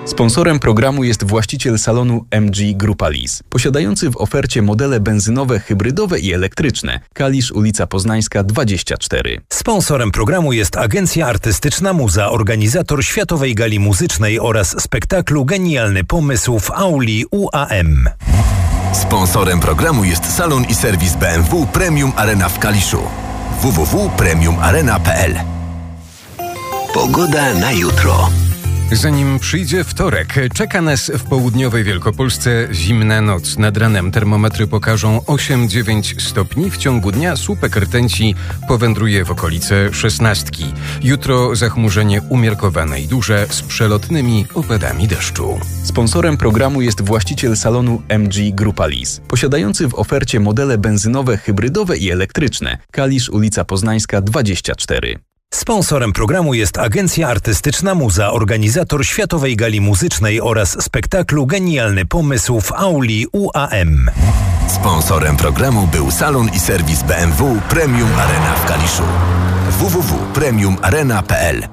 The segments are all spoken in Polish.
Sponsorem programu jest właściciel salonu MG Grupa Lis, posiadający w ofercie modele benzynowe, hybrydowe i elektryczne. Kalisz, ulica Poznańska 24. Sponsorem programu jest Agencja Artystyczna Muza, organizator Światowej Gali Muzycznej oraz spektaklu Genialny Pomysł w auli UAM. Sponsorem programu jest salon i serwis BMW Premium Arena w Kaliszu. www.premiumarena.pl. Pogoda na jutro. Zanim przyjdzie wtorek, czeka nas w południowej Wielkopolsce zimna noc. Nad ranem termometry pokażą 8-9 stopni. W ciągu dnia słupek rtęci powędruje w okolice 16. Jutro zachmurzenie umiarkowane i duże z przelotnymi opadami deszczu. Sponsorem programu jest właściciel salonu MG Grupa Lis, posiadający w ofercie modele benzynowe, hybrydowe i elektryczne. Kalisz, ulica Poznańska 24. Sponsorem programu jest Agencja Artystyczna Muza, organizator Światowej Gali Muzycznej oraz spektaklu Genialny Pomysł w auli UAM. Sponsorem programu był salon i serwis BMW Premium Arena w Kaliszu. www.premiumarena.pl.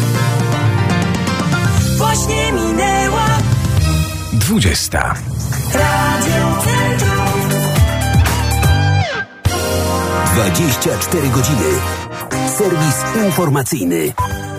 Właśnie minęła 20. Radio Centrum. 24 godziny. Serwis informacyjny.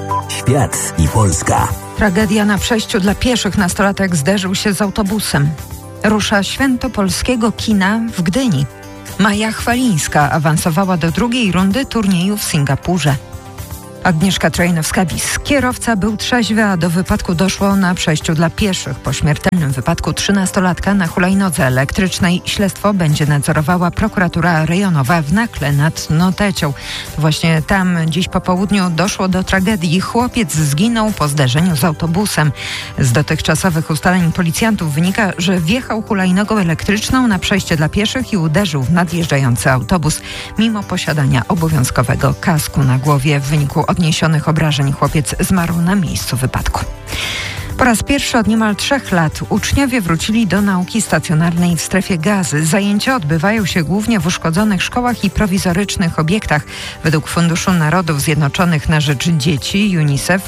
Świat i Polska. Tragedia na przejściu dla pieszych. Nastolatek zderzył się z autobusem. Rusza święto polskiego kina w Gdyni. Maja Chwalińska awansowała do drugiej rundy turnieju w Singapurze. Agnieszka Trojnowska-Bis. Kierowca był trzeźwy, a do wypadku doszło na przejściu dla pieszych. Po śmiertelnym wypadku 13-latka na hulajnodze elektrycznej śledztwo będzie nadzorowała prokuratura rejonowa w Nakle nad Notecią. To właśnie tam dziś po południu doszło do tragedii. Chłopiec zginął po zderzeniu z autobusem. Z dotychczasowych ustaleń policjantów wynika, że wjechał hulajnogą elektryczną na przejście dla pieszych i uderzył w nadjeżdżający autobus. Mimo posiadania obowiązkowego kasku na głowie, w wyniku odniesionych obrażeń chłopiec zmarł na miejscu wypadku. Po raz pierwszy od niemal 3 lat uczniowie wrócili do nauki stacjonarnej w strefie Gazy. Zajęcia odbywają się głównie w uszkodzonych szkołach i prowizorycznych obiektach. Według Funduszu Narodów Zjednoczonych na rzecz Dzieci UNICEF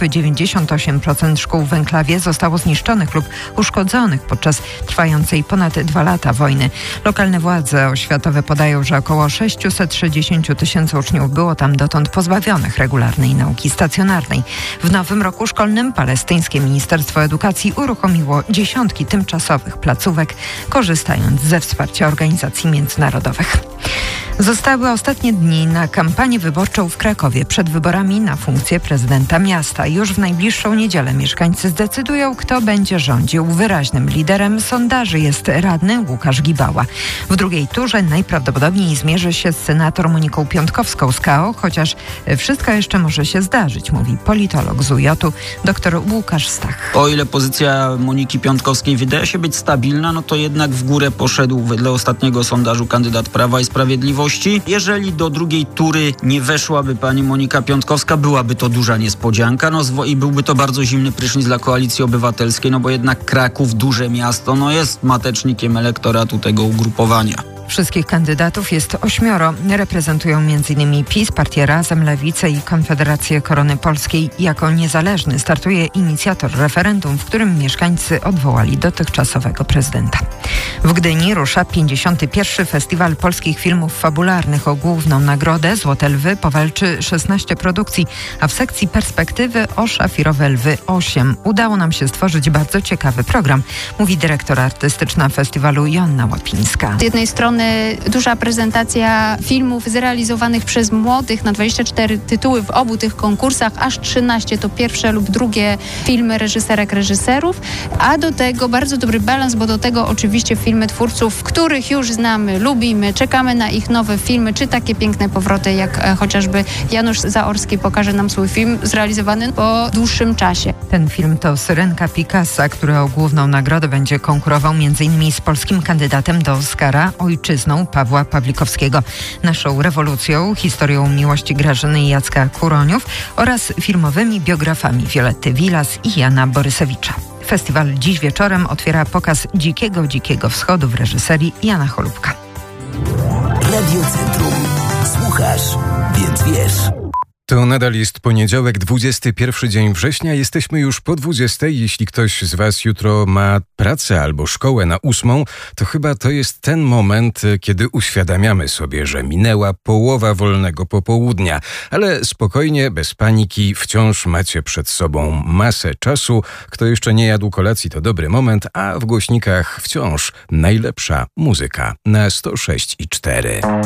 98% szkół w enklawie zostało zniszczonych lub uszkodzonych podczas trwającej ponad 2 lata wojny. Lokalne władze oświatowe podają, że około 660 000 uczniów było tam dotąd pozbawionych regularnej nauki stacjonarnej. W nowym roku szkolnym palestyńskie Ministerstwo Edukacji uruchomiło dziesiątki tymczasowych placówek, korzystając ze wsparcia organizacji międzynarodowych. Zostały ostatnie dni na kampanię wyborczą w Krakowie. Przed wyborami na funkcję prezydenta miasta. Już w najbliższą niedzielę mieszkańcy zdecydują, kto będzie rządził. Wyraźnym liderem sondaży jest radny Łukasz Gibała. W drugiej turze najprawdopodobniej zmierzy się z senator Moniką Piątkowską z KO, chociaż wszystko jeszcze może się zdarzyć, mówi politolog z UJ-u dr Łukasz Stach. O ile pozycja Moniki Piątkowskiej wydaje się być stabilna, no to jednak w górę poszedł wedle ostatniego sondażu kandydat Prawa i Sprawiedliwości. Jeżeli do drugiej tury nie weszłaby pani Monika Piątkowska, byłaby to duża niespodzianka, i byłby to bardzo zimny prysznic dla Koalicji Obywatelskiej, bo jednak Kraków, duże miasto, jest matecznikiem elektoratu tego ugrupowania. Wszystkich kandydatów jest 8. Reprezentują m.in. PiS, Partię Razem, Lewicę i Konfederację Korony Polskiej. Jako niezależny startuje inicjator referendum, w którym mieszkańcy odwołali dotychczasowego prezydenta. W Gdyni rusza 51. Festiwal Polskich Filmów Fabularnych. O główną nagrodę Złote Lwy powalczy 16 produkcji, a w sekcji Perspektywy o Szafirowe Lwy 8. Udało nam się stworzyć bardzo ciekawy program, mówi dyrektor artystyczna festiwalu Joanna Łapińska. Z jednej strony duża prezentacja filmów zrealizowanych przez młodych na 24 tytuły w obu tych konkursach, aż 13 to pierwsze lub drugie filmy reżyserek, reżyserów, a do tego bardzo dobry balans, bo do tego oczywiście filmy twórców, których już znamy, lubimy, czekamy na ich nowe filmy, czy takie piękne powroty, jak chociażby Janusz Zaorski pokaże nam swój film zrealizowany po dłuższym czasie. Ten film to Syrenka Picassa, który o główną nagrodę będzie konkurował m.in. z polskim kandydatem do Oscara, ojczyzną Pawła Pawlikowskiego, Naszą rewolucją, historią miłości Grażyny i Jacka Kuroniów oraz filmowymi biografami Violetty Villas i Jana Borysewicza. Festiwal dziś wieczorem otwiera pokaz Dzikiego Wschodu w reżyserii Jana Cholubka. Radio Centrum. Słuchasz, więc wiesz. To nadal jest poniedziałek, 21 dzień września. Jesteśmy już po 20. Jeśli ktoś z Was jutro ma pracę albo szkołę na 8, to chyba to jest ten moment, kiedy uświadamiamy sobie, że minęła połowa wolnego popołudnia. Ale spokojnie, bez paniki, wciąż macie przed sobą masę czasu. Kto jeszcze nie jadł kolacji, to dobry moment, a w głośnikach wciąż najlepsza muzyka na 106,4.